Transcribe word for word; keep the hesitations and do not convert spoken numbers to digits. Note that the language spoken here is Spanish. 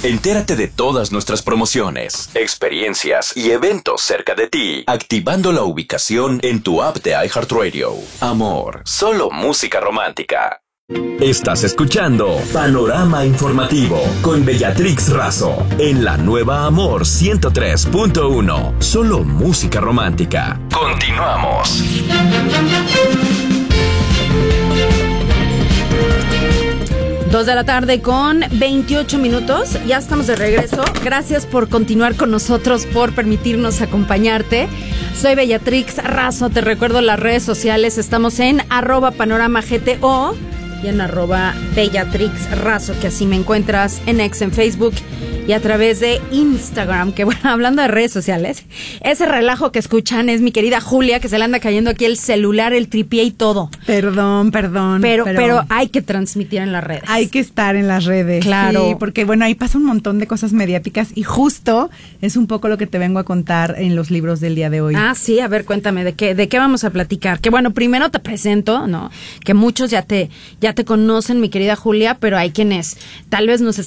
Entérate de todas nuestras promociones, experiencias y eventos cerca de ti, activando la ubicación en tu app de iHeartRadio. Amor, solo música romántica. Estás escuchando Panorama Informativo con Bellatrix Razo en la nueva Amor ciento tres punto uno. Solo música romántica. Continuamos. Dos de la tarde con veintiocho minutos. Ya estamos de regreso. Gracias por continuar con nosotros, por permitirnos acompañarte. Soy Bellatrix Razo. Te recuerdo las redes sociales. Estamos en arroba panorama G T O y en arroba Bellatrix Razo, que así me encuentras en X, en Facebook y a través de Instagram. Que bueno, hablando de redes sociales, ese relajo que escuchan es mi querida Julia, que se le anda cayendo aquí el celular, el tripié y todo. Perdón, perdón. Pero, pero, pero hay que transmitir en las redes. Hay que estar en las redes. Claro. Sí, porque bueno, ahí pasa un montón de cosas mediáticas y justo es un poco lo que te vengo a contar en los libros del día de hoy. Ah, sí, a ver, cuéntame, ¿de qué, de qué vamos a platicar? Que bueno, primero te presento, ¿no? Que muchos ya te, ya te conocen, mi querida Julia, pero hay quienes tal vez nos